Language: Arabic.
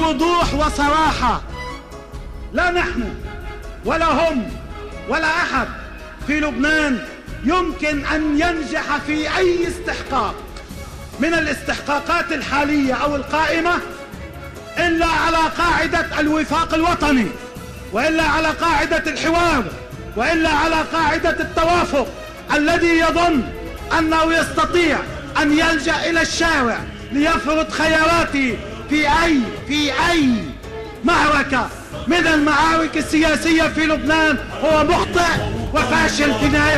بوضوح وصراحة: لا نحن ولا هم ولا أحد في لبنان يمكن أن ينجح في أي استحقاق من الاستحقاقات الحالية أو القائمة إلا على قاعدة الوفاق الوطني، وإلا على قاعدة الحوار، وإلا على قاعدة التوافق. الذي يظن أنه يستطيع أن يلجأ إلى الشارع ليفرض خياراته في أي معركة من المعارك السياسية في لبنان هو مخطئ وفاشل في نهاية